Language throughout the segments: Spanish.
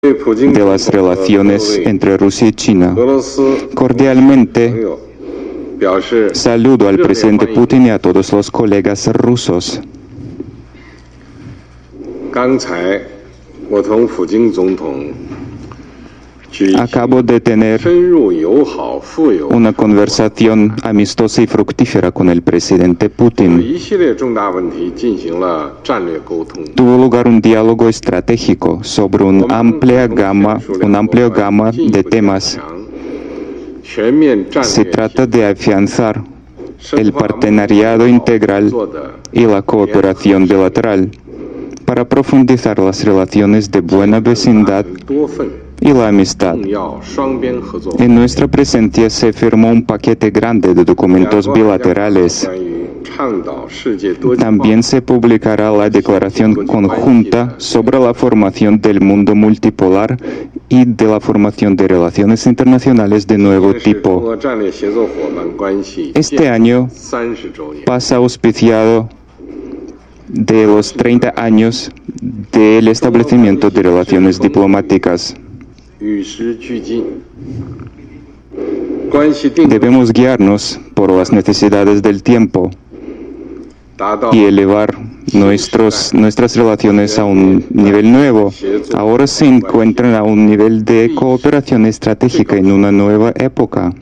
de las relaciones entre Rusia y China. Cordialmente saludo al presidente Putin y a todos los colegas rusos. Acabo de tener una conversación amistosa y fructífera con el presidente Putin. Tuvo lugar un diálogo estratégico sobre una amplia gama de temas. Se trata de afianzar el partenariado integral y la cooperación bilateral para profundizar las relaciones de buena vecindad y la amistad. En nuestra presencia se firmó un paquete grande de documentos bilaterales. También se publicará la declaración conjunta sobre la formación del mundo multipolar y de la formación de relaciones internacionales de nuevo tipo. Este año pasa auspiciado de los 30 años del establecimiento de relaciones diplomáticas. Debemos guiarnos por las necesidades del tiempo y elevar nuestras relaciones a un nivel nuevo. Ahora se encuentran a un nivel de cooperación estratégica en una nueva época.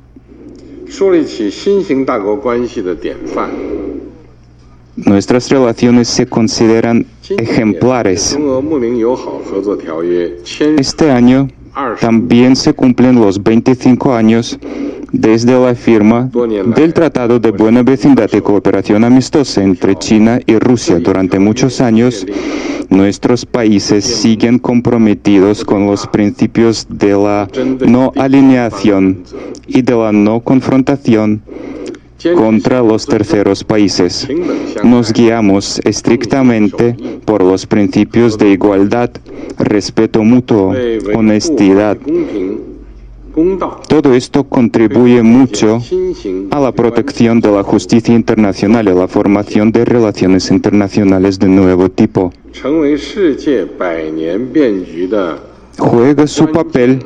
Nuestras relaciones se consideran ejemplares. Este año también se cumplen los 25 años desde la firma del Tratado de Buena Vecindad y Cooperación Amistosa entre China y Rusia. Durante muchos años, nuestros países siguen comprometidos con los principios de la no alineación y de la no confrontación contra los terceros países. Nos guiamos estrictamente por los principios de igualdad, respeto mutuo, honestidad. Todo esto contribuye mucho a la protección de la justicia internacional y a la formación de relaciones internacionales de nuevo tipo. Juega su papel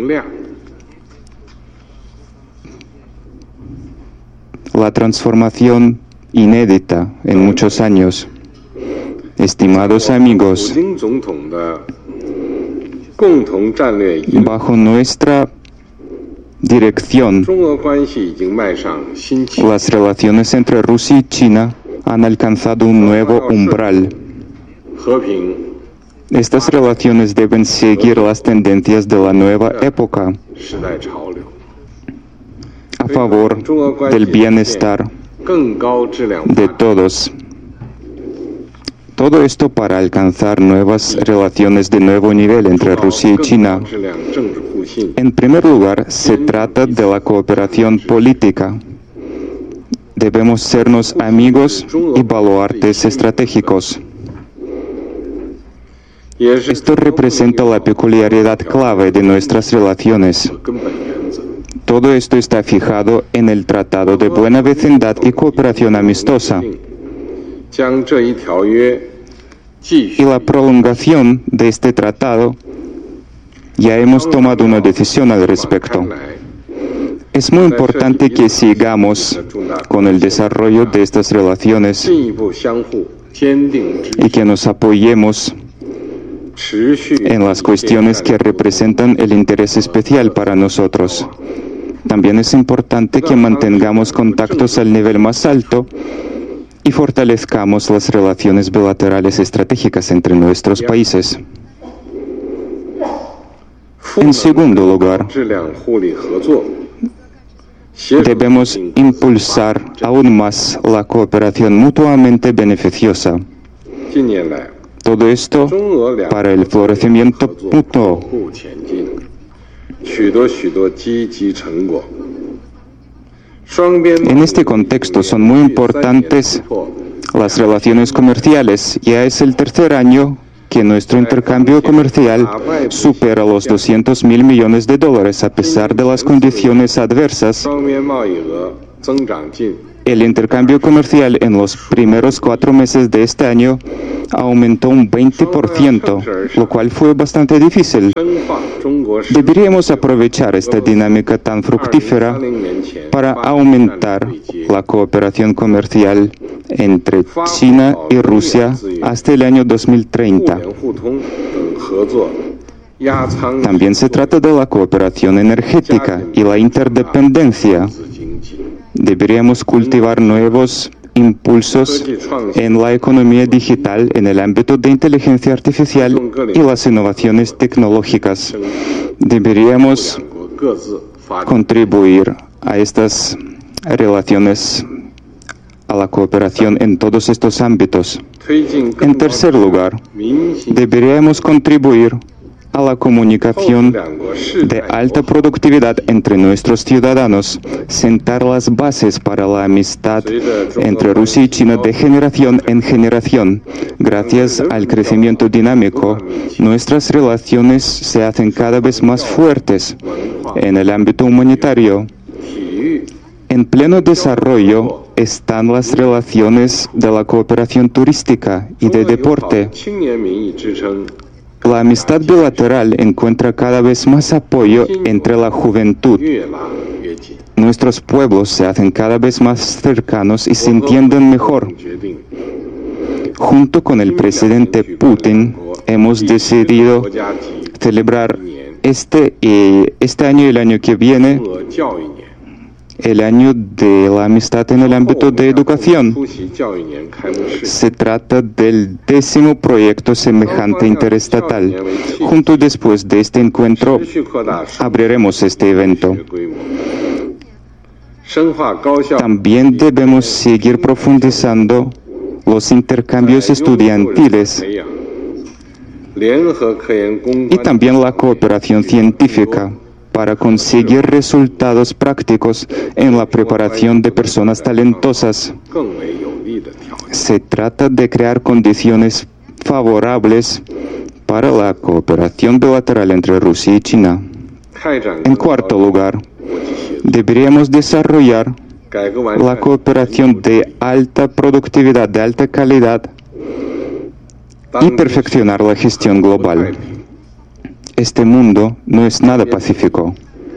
la transformación inédita en muchos años. Estimados amigos, bajo nuestra dirección, las relaciones entre Rusia y China han alcanzado un nuevo umbral. Estas relaciones deben seguir las tendencias de la nueva época a favor del bienestar de todos. Todo esto para alcanzar nuevas relaciones de nuevo nivel entre Rusia y China. En primer lugar, se trata de la cooperación política. Debemos sernos amigos y baluartes estratégicos. Esto representa la peculiaridad clave de nuestras relaciones. Todo esto está fijado en el Tratado de Buena Vecindad y Cooperación Amistosa. Y la prolongación de este tratado, ya hemos tomado una decisión al respecto. Es muy importante que sigamos con el desarrollo de estas relaciones y que nos apoyemos en las cuestiones que representan el interés especial para nosotros. También es importante que mantengamos contactos al nivel más alto y fortalezcamos las relaciones bilaterales estratégicas entre nuestros países. En segundo lugar, debemos impulsar aún más la cooperación mutuamente beneficiosa. Todo esto para el florecimiento mutuo. En este contexto son muy importantes las relaciones comerciales. Ya es el tercer año que nuestro intercambio comercial supera los $200.000 millones a pesar de las condiciones adversas El intercambio comercial en los primeros 4 meses de este año aumentó un 20%, lo cual fue bastante difícil. Deberíamos aprovechar esta dinámica tan fructífera para aumentar la cooperación comercial entre China y Rusia hasta el año 2030. También se trata de la cooperación energética y la interdependencia. Deberíamos cultivar nuevos impulsos en la economía digital en el ámbito de inteligencia artificial y las innovaciones tecnológicas. Deberíamos contribuir a estas relaciones, a la cooperación en todos estos ámbitos. En tercer lugar, deberíamos contribuir a la comunicación de alta productividad entre nuestros ciudadanos, sentar las bases para la amistad entre Rusia y China de generación en generación. Gracias al crecimiento dinámico, nuestras relaciones se hacen cada vez más fuertes. En el ámbito humanitario, en pleno desarrollo están las relaciones de la cooperación turística y de deporte. La amistad bilateral encuentra cada vez más apoyo entre la juventud. Nuestros pueblos se hacen cada vez más cercanos y se entienden mejor. Junto con el presidente Putin, hemos decidido celebrar este año y el año que viene el año de la amistad en el ámbito de educación. Se trata del 10º proyecto semejante interestatal. Junto después de este encuentro, abriremos este evento. También debemos seguir profundizando los intercambios estudiantiles y también la cooperación científica para conseguir resultados prácticos en la preparación de personas talentosas. Se trata de crear condiciones favorables para la cooperación bilateral entre Rusia y China. En cuarto lugar, deberíamos desarrollar la cooperación de alta productividad, de alta calidad y perfeccionar la gestión global. Este mundo no es nada pacífico.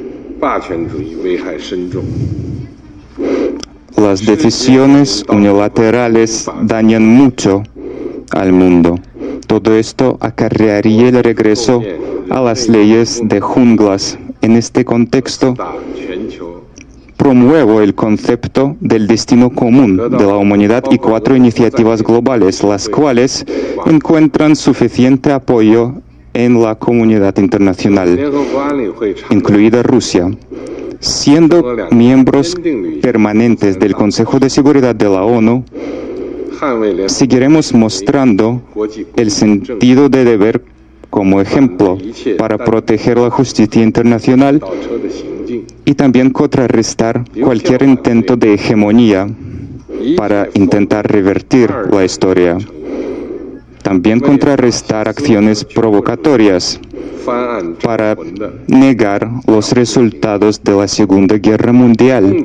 Las decisiones unilaterales dañan mucho al mundo. Todo esto acarrearía el regreso a las leyes de junglas. En este contexto, promuevo el concepto del destino común de la humanidad y 4 iniciativas globales, las cuales encuentran suficiente apoyo en la comunidad internacional, incluida Rusia. Siendo miembros permanentes del Consejo de Seguridad de la ONU, seguiremos mostrando el sentido de deber como ejemplo para proteger la justicia internacional y también contrarrestar cualquier intento de hegemonía para intentar revertir la historia. También contrarrestar acciones provocatorias para negar los resultados de la Segunda Guerra Mundial.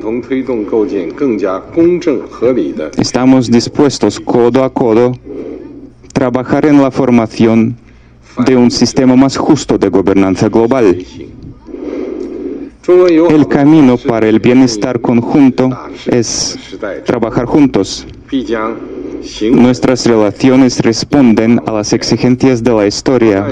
Estamos dispuestos codo a codo a trabajar en la formación de un sistema más justo de gobernanza global. El camino para el bienestar conjunto es trabajar juntos. Nuestras relaciones responden a las exigencias de la historia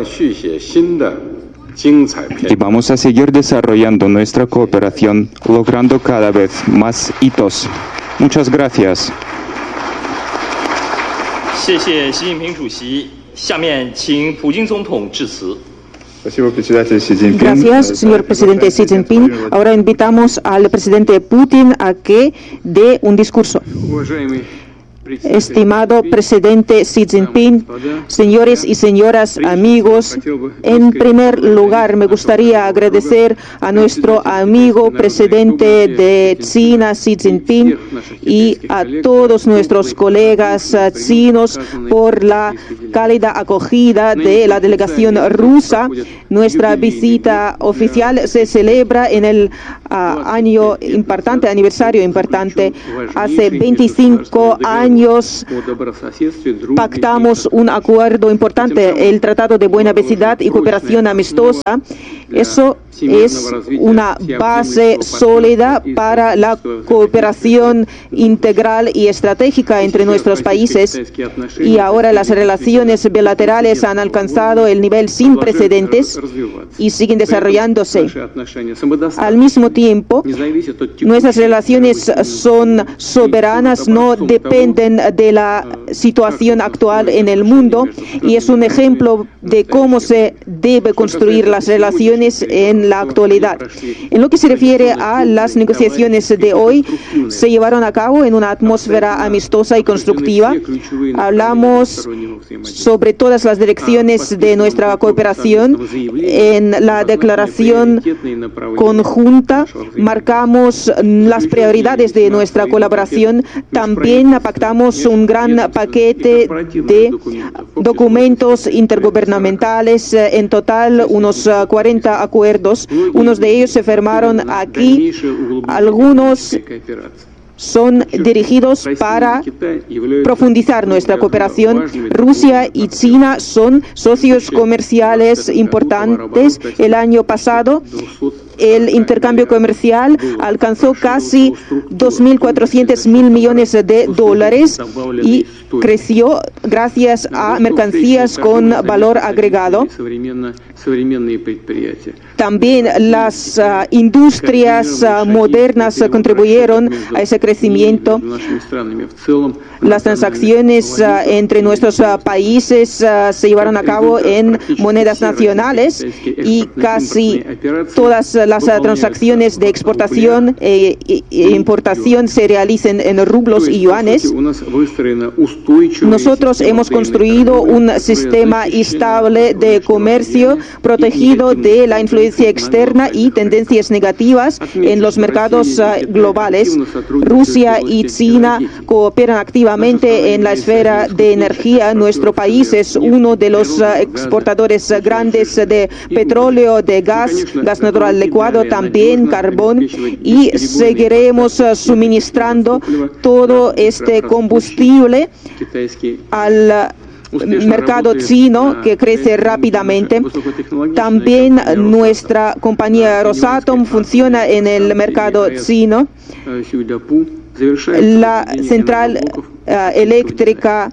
y vamos a seguir desarrollando nuestra cooperación, logrando cada vez más hitos. Muchas gracias. Gracias, señor presidente Xi Jinping. Ahora invitamos al presidente Putin a que dé un discurso. Estimado presidente Xi Jinping, señores y señoras, amigos, en primer lugar me gustaría agradecer a nuestro amigo presidente de China, Xi Jinping, y a todos nuestros colegas chinos por la cálida acogida de la delegación rusa. Nuestra visita oficial se celebra en el año importante, aniversario importante. Hace 25 años pactamos un acuerdo importante, el Tratado de Buena Vecindad y Cooperación Amistosa. Eso es una base sólida para la cooperación integral y estratégica entre nuestros países, y ahora las relaciones bilaterales han alcanzado el nivel sin precedentes y siguen desarrollándose. Al mismo tiempo, nuestras relaciones son soberanas, no dependen de la situación actual en el mundo, y es un ejemplo de cómo se debe construir las relaciones en la actualidad. En lo que se refiere a las negociaciones de hoy, se llevaron a cabo en una atmósfera amistosa y constructiva. Hablamos sobre todas las direcciones de nuestra cooperación. En la declaración conjunta marcamos las prioridades de nuestra colaboración. También pactamos un gran paquete de documentos intergubernamentales, en total unos 40 acuerdos. Unos de ellos se firmaron aquí, algunos son dirigidos para profundizar nuestra cooperación. Rusia y China son socios comerciales importantes. El año pasado el intercambio comercial alcanzó casi 2.400 millones de dólares y creció gracias a mercancías con valor agregado. También las industrias modernas contribuyeron a ese crecimiento. Las transacciones entre nuestros países se llevaron a cabo en monedas nacionales, y casi todas las transacciones de exportación e importación se realizan en rublos y yuanes. Nosotros hemos construido un sistema estable de comercio protegido de la influencia externa y tendencias negativas en los mercados globales. Rusia y China cooperan activamente en la esfera de energía. Nuestro país es uno de los exportadores grandes de petróleo, de gas natural licuado, también carbón, y seguiremos suministrando todo este combustible al mercado chino, que crece rápidamente. También nuestra compañía Rosatom funciona en el mercado chino. La central eléctrica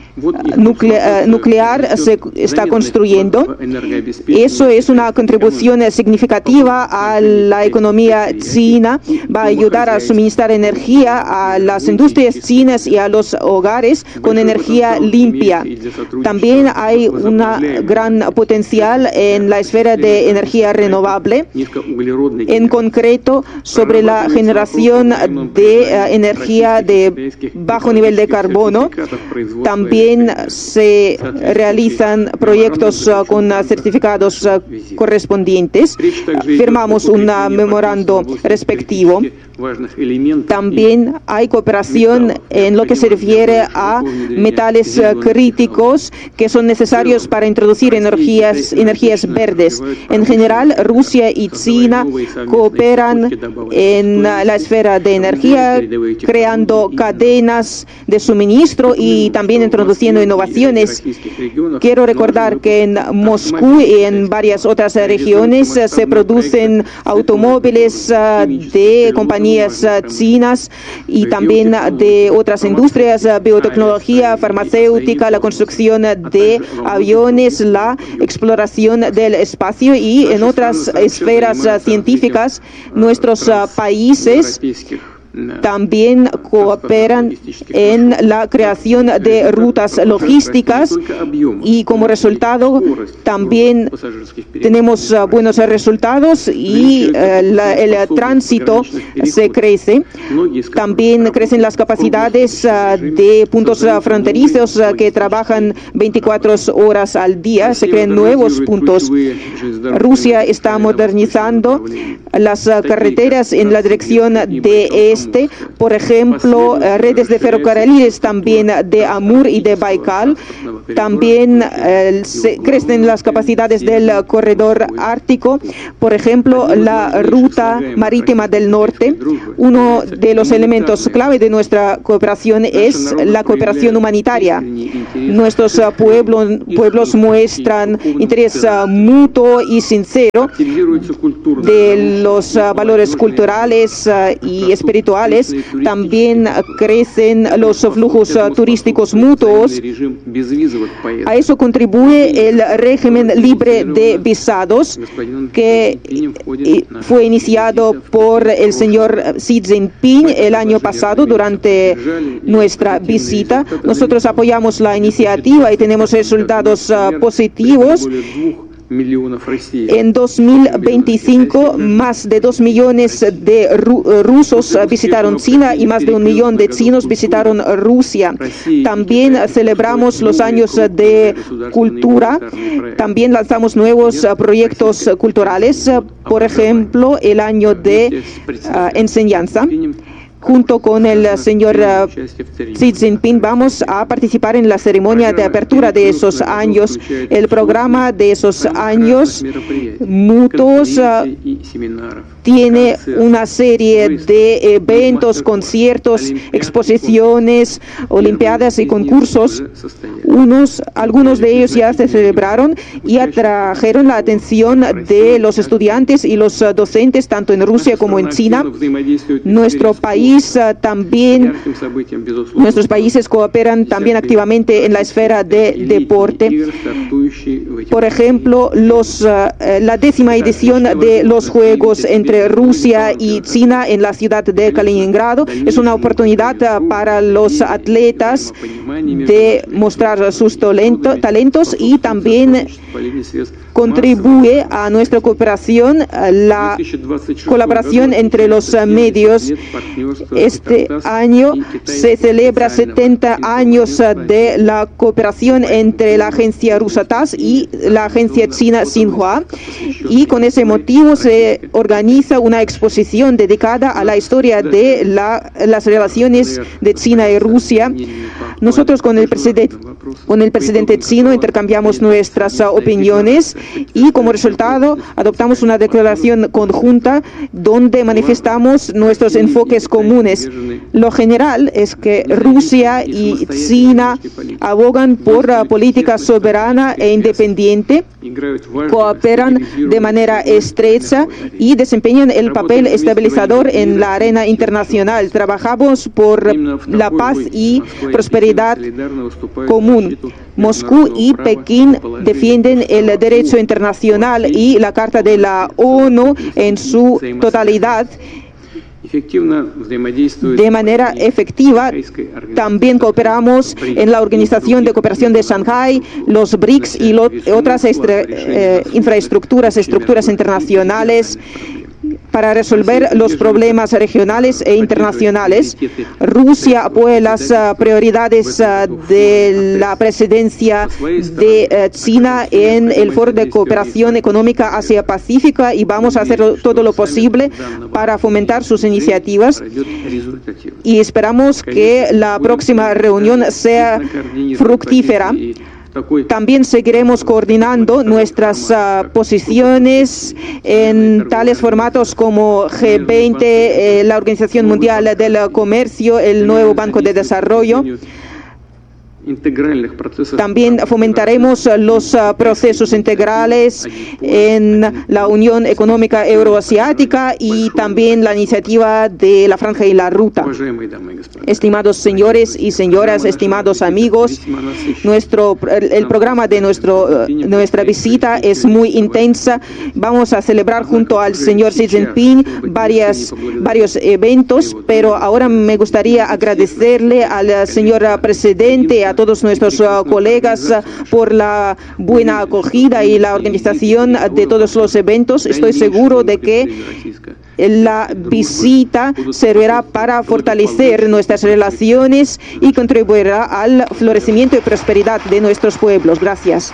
nuclear se está construyendo. Eso es una contribución significativa a la economía china. Va a ayudar a suministrar energía a las industrias chinas y a los hogares con energía limpia. También hay un gran potencial en la esfera de energía renovable, en concreto sobre la generación de energía de bajo nivel de carbono. También se realizan proyectos con certificados correspondientes. Firmamos un memorando respectivo. También hay cooperación en lo que se refiere a metales críticos que son necesarios para introducir energías verdes. En general, Rusia y China cooperan en la esfera de energía, creando cadenas de suministro y también introduciendo innovaciones. Quiero recordar que en Moscú y en varias otras regiones se producen automóviles de compañías chinas y también de otras industrias, biotecnología, farmacéutica, la construcción de aviones, la exploración del espacio, y en otras esferas científicas. Nuestros países también cooperan en la creación de rutas logísticas, y como resultado también tenemos buenos resultados y el tránsito se crece. También crecen las capacidades de puntos fronterizos que trabajan 24 horas al día. Se crean nuevos puntos. Rusia está modernizando las carreteras en la dirección de este, por ejemplo, redes de ferrocarriles también de Amur y de Baikal. También crecen las capacidades del corredor ártico, por ejemplo, la ruta marítima del norte. Uno de los elementos clave de nuestra cooperación es la cooperación humanitaria. Nuestros pueblos muestran interés mutuo y sincero de los valores culturales y espirituales. También crecen los flujos turísticos mutuos. A eso contribuye el régimen libre de visados que fue iniciado por el señor Xi Jinping el año pasado durante nuestra visita. Nosotros apoyamos la iniciativa y tenemos resultados positivos. En 2025, más de 2 millones de rusos visitaron China y más de 1 millón de chinos visitaron Rusia. También celebramos los años de cultura. También lanzamos nuevos proyectos culturales, por ejemplo, el año de enseñanza. Junto con el señor Xi Jinping vamos a participar en la ceremonia de apertura de esos años. El programa de esos años mutuos tiene una serie de eventos, conciertos, exposiciones, olimpiadas y concursos. Algunos de ellos ya se celebraron y atrajeron la atención de los estudiantes y los docentes tanto en Rusia como en China. Nuestros países cooperan también activamente en la esfera de deporte. Por ejemplo, la 10ª edición de los Juegos entre Rusia y China en la ciudad de Kaliningrado es una oportunidad para los atletas de mostrar sus talentos y también contribuye a nuestra cooperación la colaboración entre los medios. Este año se celebra 70 años de la cooperación entre la agencia rusa TASS y la agencia china Xinhua, y con ese motivo se organiza una exposición dedicada a la historia de las relaciones de China y Rusia. Nosotros con el presidente chino intercambiamos nuestras opiniones y como resultado adoptamos una declaración conjunta donde manifestamos nuestros enfoques comunes. Lo general es que Rusia y China abogan por política soberana e independiente, cooperan de manera estrecha y desempeñan el papel estabilizador en la arena internacional. Trabajamos por la paz y prosperidad común. Moscú y Pekín defienden el derecho internacional y la Carta de la ONU en su totalidad. De manera efectiva, también cooperamos en la Organización de Cooperación de Shanghái, los BRICS y otras estructuras internacionales para resolver los problemas regionales e internacionales. Rusia apoya las prioridades de la presidencia de China en el Foro de Cooperación Económica Asia-Pacífica y vamos a hacer todo lo posible para fomentar sus iniciativas y esperamos que la próxima reunión sea fructífera. También seguiremos coordinando nuestras posiciones en tales formatos como G20, la Organización Mundial del Comercio, el nuevo Banco de Desarrollo. También fomentaremos los procesos integrales en la Unión Económica Euroasiática y también la iniciativa de la Franja y la Ruta. Estimados señores y señoras, estimados amigos, el programa de nuestra visita es muy intensa. Vamos a celebrar junto al señor Xi Jinping varios eventos, pero ahora me gustaría agradecerle al señor presidente, a todos nuestros colegas por la buena acogida y la organización de todos los eventos. Estoy seguro de que la visita servirá para fortalecer nuestras relaciones y contribuirá al florecimiento y prosperidad de nuestros pueblos. Gracias.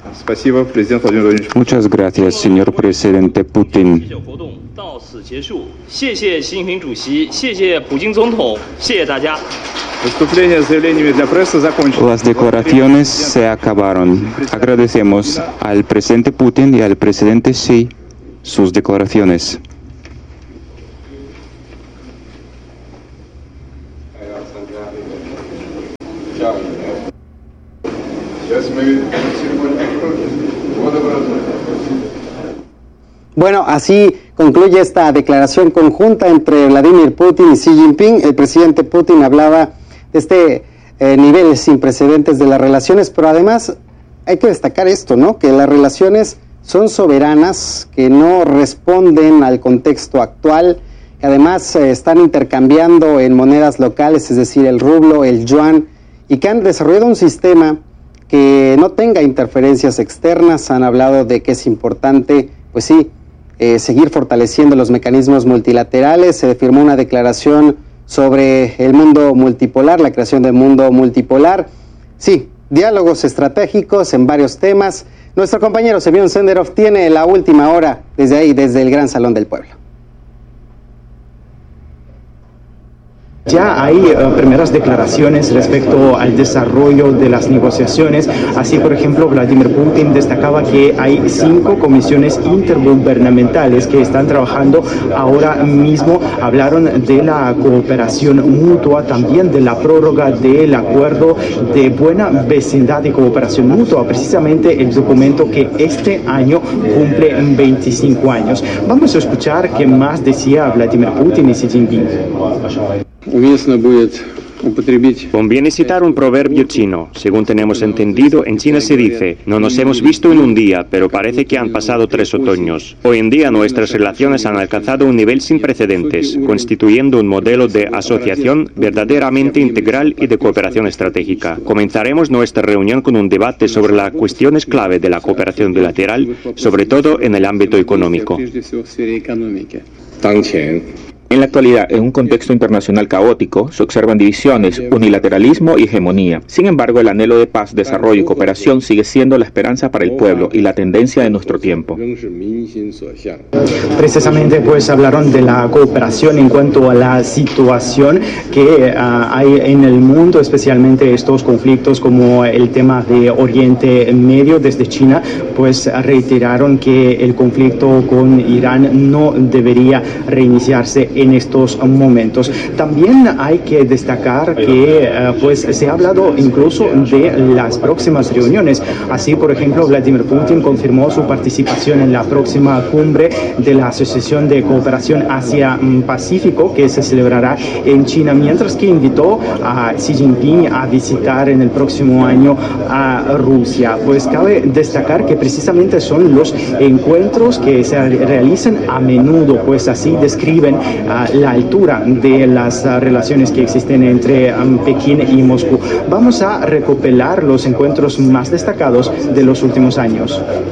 Muchas gracias, señor presidente Putin. Las declaraciones se acabaron. Agradecemos al presidente Putin y al presidente Xi sus declaraciones. Bueno, así concluye esta declaración conjunta entre Vladimir Putin y Xi Jinping. El presidente Putin hablaba de este nivel sin precedentes de las relaciones, pero además hay que destacar esto, ¿no? Que las relaciones son soberanas, que no responden al contexto actual, que además se están intercambiando en monedas locales, es decir, el rublo, el yuan, y que han desarrollado un sistema que no tenga interferencias externas. Han hablado de que es importante, pues sí, seguir fortaleciendo los mecanismos multilaterales. Se firmó una declaración sobre el mundo multipolar, la creación del mundo multipolar. Sí, diálogos estratégicos en varios temas. Nuestro compañero Semyon Senderov tiene la última hora desde ahí, desde el Gran Salón del Pueblo. Ya hay primeras declaraciones respecto al desarrollo de las negociaciones. Así, por ejemplo, Vladimir Putin destacaba que hay 5 comisiones intergubernamentales que están trabajando ahora mismo. Hablaron de la cooperación mutua, también de la prórroga del acuerdo de buena vecindad y cooperación mutua, precisamente el documento que este año cumple 25 años. Vamos a escuchar qué más decía Vladimir Putin y Xi Jinping. Conviene citar un proverbio chino. Según tenemos entendido, en China se dice: no nos hemos visto en un día, pero parece que han pasado 3 otoños. Hoy en día nuestras relaciones han alcanzado un nivel sin precedentes, constituyendo un modelo de asociación verdaderamente integral y de cooperación estratégica. Comenzaremos nuestra reunión con un debate sobre las cuestiones clave de la cooperación bilateral, sobre todo en el ámbito económico. En la actualidad, en un contexto internacional caótico, se observan divisiones, unilateralismo y hegemonía. Sin embargo, el anhelo de paz, desarrollo y cooperación sigue siendo la esperanza para el pueblo y la tendencia de nuestro tiempo. Precisamente, pues hablaron de la cooperación en cuanto a la situación que hay en el mundo, especialmente estos conflictos como el tema de Oriente Medio. Desde China, pues reiteraron que el conflicto con Irán no debería reiniciarse en estos momentos. También hay que destacar que pues se ha hablado incluso de las próximas reuniones. Así, por ejemplo, Vladimir Putin confirmó su participación en la próxima cumbre de la Asociación de Cooperación Asia-Pacífico, que se celebrará en China, mientras que invitó a Xi Jinping a visitar en el próximo año a Rusia. Pues cabe destacar que precisamente son los encuentros que se realizan a menudo, pues así describen la altura de las relaciones que existen entre Pekín y Moscú. Vamos a recopilar los encuentros más destacados de los últimos años.